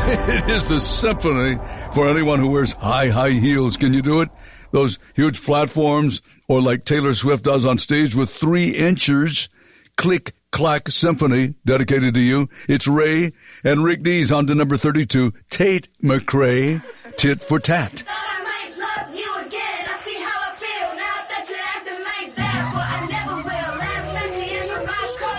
It is the symphony for anyone who wears high heels. Can you do it? Those huge platforms, or like Taylor Swift does on stage with 3 inchers. Click Clack Symphony, dedicated to you. It's Ray and Rick Dees on to number 32, Tate McRae, Tit for Tat.